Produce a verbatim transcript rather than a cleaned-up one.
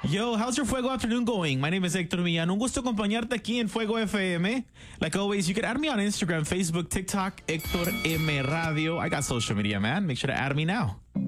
Yo, how's your Fuego afternoon going? My name is Hector Millán. Un gusto acompañarte aquí en Fuego F M. Like always, you can add me on Instagram, Facebook, TikTok, Hector M Radio. I got social media, man. Make sure to add me now.